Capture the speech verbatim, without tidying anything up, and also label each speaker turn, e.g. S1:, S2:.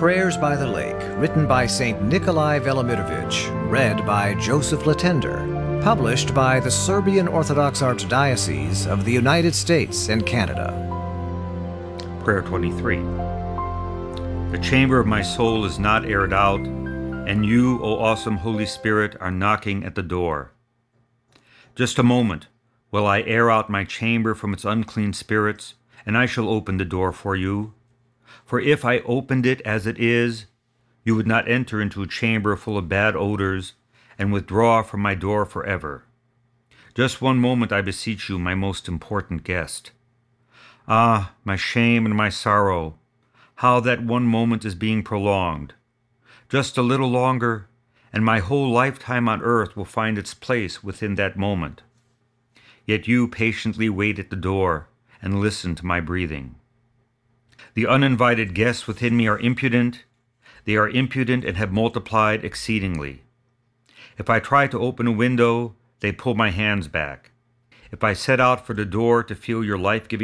S1: Prayers by the Lake, written by Saint Nikolai Velimirovich, read by Joseph Latender, published by the Serbian Orthodox Archdiocese of the United States and Canada.
S2: Prayer twenty-three. The chamber of my soul is not aired out, and you, O awesome Holy Spirit, are knocking at the door. Just a moment, while I air out my chamber from its unclean spirits, and I shall open the door for you. For if I opened it as it is, you would not enter into a chamber full of bad odors and withdraw from my door forever. Just one moment, I beseech you, my most important guest. Ah, my shame and my sorrow, how that one moment is being prolonged. Just a little longer, and my whole lifetime on earth will find its place within that moment. Yet you patiently wait at the door and listen to my breathing. The uninvited guests within me are impudent. They are impudent and have multiplied exceedingly. If I try to open a window, they pull my hands back. If I set out for the door to feel your life-giving